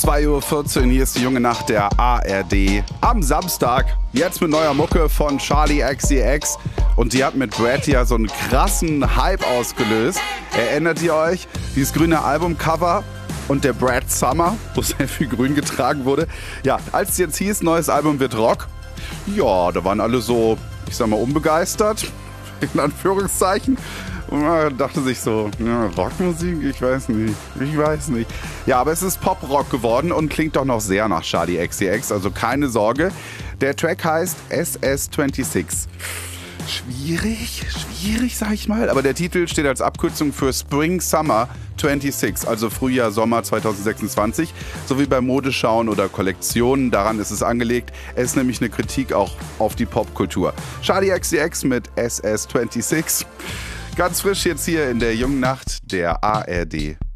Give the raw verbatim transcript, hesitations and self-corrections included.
zwei Uhr vierzehn, hier ist die junge Nacht der A R D. Am Samstag, jetzt mit neuer Mucke von Charli X C X. Und die hat mit Brad ja so einen krassen Hype ausgelöst. Erinnert ihr euch? Dieses grüne Albumcover und der Brad Summer, wo sehr viel grün getragen wurde. Ja, als es jetzt hieß, neues Album wird Rock, ja, da waren alle so, ich sag mal, unbegeistert, in Anführungszeichen. Und man dachte sich so, ja, Rockmusik, ich weiß nicht, ich weiß nicht. Ja, aber es ist Pop-Rock geworden und klingt doch noch sehr nach Charli X C X, also keine Sorge. Der Track heißt S S sechsundzwanzig. Schwierig, schwierig, sag ich mal. Aber der Titel steht als Abkürzung für Spring Summer sechsundzwanzig, also Frühjahr, Sommer zwanzig sechsundzwanzig, sowie bei Modeschauen oder Kollektionen. Daran ist es angelegt. Es ist nämlich eine Kritik auch auf die Popkultur. Charli X C X mit S S sechsundzwanzig. Ganz frisch jetzt hier in der jungen Nacht der A R D.